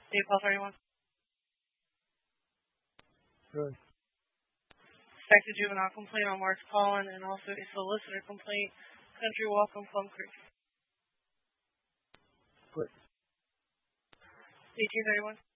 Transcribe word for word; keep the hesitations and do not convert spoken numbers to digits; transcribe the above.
Do you call for anyone? Good. Expected juvenile complaint on Mark Pollen and also a solicitor complaint. Country Walk on Plum Creek. Good. eighteen thirty-one.